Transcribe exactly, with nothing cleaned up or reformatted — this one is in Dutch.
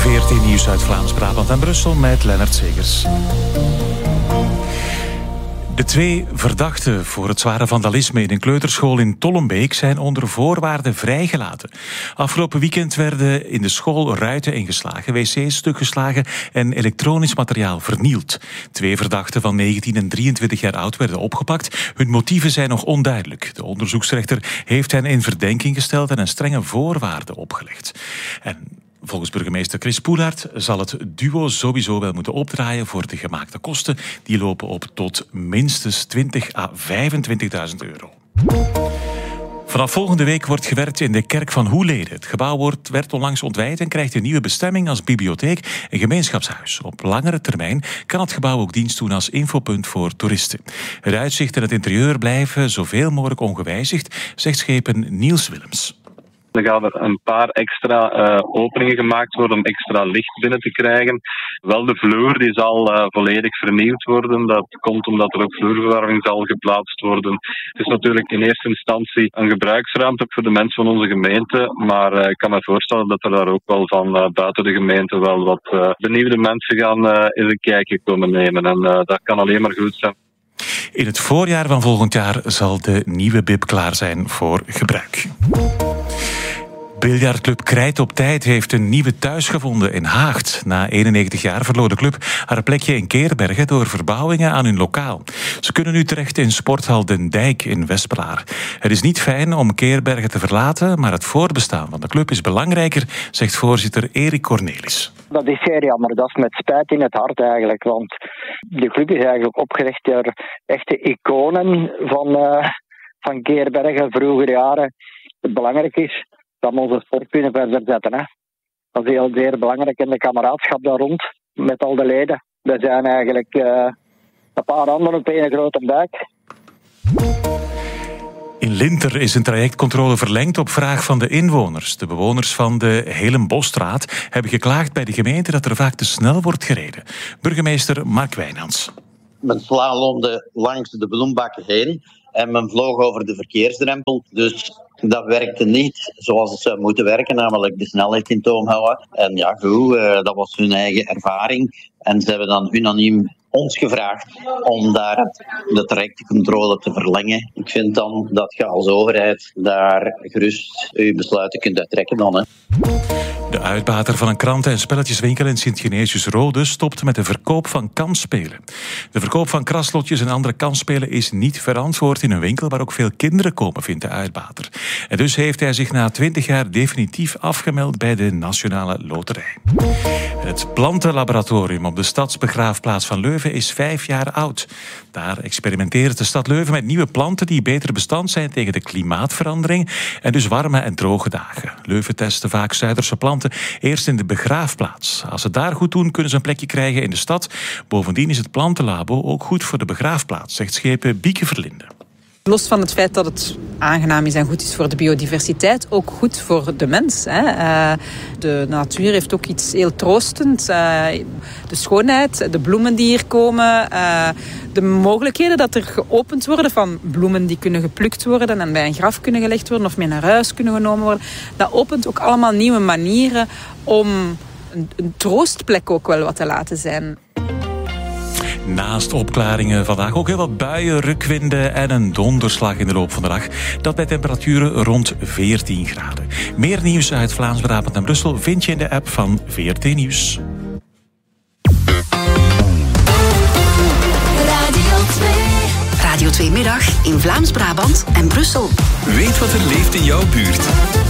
V R T Nieuws uit Vlaams-Brabant en Brussel met Lennart Zegers. De twee verdachten voor het zware vandalisme in een kleuterschool in Tollenbeek zijn onder voorwaarden vrijgelaten. Afgelopen weekend werden in de school ruiten ingeslagen, wc's stukgeslagen en elektronisch materiaal vernield. Twee verdachten van negentien en drieëntwintig jaar oud werden opgepakt. Hun motieven zijn nog onduidelijk. De onderzoeksrechter heeft hen in verdenking gesteld en een strenge voorwaarden opgelegd. En volgens burgemeester Chris Poelaert zal het duo sowieso wel moeten opdraaien voor de gemaakte kosten. Die lopen op tot minstens twintig à vijfentwintigduizend euro. Vanaf volgende week wordt gewerkt in de kerk van Hoeleden. Het gebouw wordt, werd onlangs ontwijd en krijgt een nieuwe bestemming als bibliotheek en gemeenschapshuis. Op langere termijn kan het gebouw ook dienst doen als infopunt voor toeristen. Het uitzicht en het interieur blijven zoveel mogelijk ongewijzigd, zegt schepen Niels Willems. Er gaan er een paar extra uh, openingen gemaakt worden om extra licht binnen te krijgen. Wel, de vloer die zal uh, volledig vernieuwd worden. Dat komt omdat er ook vloerverwarming zal geplaatst worden. Het is natuurlijk in eerste instantie een gebruiksruimte voor de mensen van onze gemeente. Maar uh, ik kan me voorstellen dat er daar ook wel van uh, buiten de gemeente wel wat uh, benieuwde mensen gaan uh, eens een kijkje komen nemen. En uh, dat kan alleen maar goed zijn. In het voorjaar van volgend jaar zal de nieuwe bib klaar zijn voor gebruik. Biljartclub Krijt op Tijd heeft een nieuwe thuis gevonden in Haagt. Na eenennegentig jaar verloor de club haar plekje in Keerbergen door verbouwingen aan hun lokaal. Ze kunnen nu terecht in sporthal Den Dijk in Wespelaar. Het is niet fijn om Keerbergen te verlaten, maar het voortbestaan van de club is belangrijker, zegt voorzitter Erik Cornelis. Dat is zeer jammer, dat is met spijt in het hart eigenlijk, want de club is eigenlijk opgericht door echte iconen van, uh, van Keerbergen, vroegere jaren. Het belangrijk is dat we onze sport kunnen verder zetten. Hè. Dat is heel zeer belangrijk en de kameraadschap daar rond met al de leden. We zijn eigenlijk uh, een paar handen op één grote buik. In Linter is een trajectcontrole verlengd op vraag van de inwoners. De bewoners van de Helenbosstraat hebben geklaagd bij de gemeente dat er vaak te snel wordt gereden. Burgemeester Mark Wijnands. Men slalomde langs de bloembakken heen en men vloog over de verkeersdrempel. Dus dat werkte niet zoals het zou moeten werken, namelijk de snelheid in toom houden. En ja, goed, dat was hun eigen ervaring. En ze hebben dan unaniem ons gevraagd om daar de trajectcontrole te verlengen. Ik vind dan dat je als overheid daar gerust je besluiten kunt uittrekken dan. Hè. De uitbater van een kranten- en spelletjeswinkel in Sint-Genesius-Rode stopt met de verkoop van kansspelen. De verkoop van kraslotjes en andere kansspelen is niet verantwoord in een winkel waar ook veel kinderen komen, vindt de uitbater. En dus heeft hij zich na twintig jaar definitief afgemeld bij de Nationale Loterij. Het plantenlaboratorium op de stadsbegraafplaats van Leuven is vijf jaar oud. Daar experimenteert de stad Leuven met nieuwe planten die beter bestand zijn tegen de klimaatverandering en dus warme en droge dagen. Leuven testen vaak Zuiderse planten eerst in de begraafplaats. Als ze daar goed doen, kunnen ze een plekje krijgen in de stad. Bovendien is het plantenlabo ook goed voor de begraafplaats, zegt schepen Bieke Verlinde. Los van het feit dat het aangenaam is en goed is voor de biodiversiteit, ook goed voor de mens. Hè. De natuur heeft ook iets heel troostends. De schoonheid, de bloemen die hier komen, de mogelijkheden dat er geopend worden van bloemen die kunnen geplukt worden en bij een graf kunnen gelegd worden of mee naar huis kunnen genomen worden. Dat opent ook allemaal nieuwe manieren om een, een troostplek ook wel wat te laten zijn. Naast opklaringen vandaag ook heel wat buien, rukwinden en een donderslag in de loop van de dag. Dat bij temperaturen rond veertien graden. Meer nieuws uit Vlaams-Brabant en Brussel vind je in de app van V R T Nieuws. Radio twee. Radio twee Middag in Vlaams-Brabant en Brussel. Weet wat er leeft in jouw buurt.